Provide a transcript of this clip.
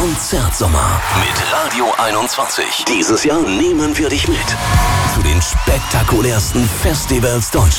Konzertsommer mit Radio 21. Dieses Jahr nehmen wir dich mit zu den spektakulärsten Festivals Deutschlands.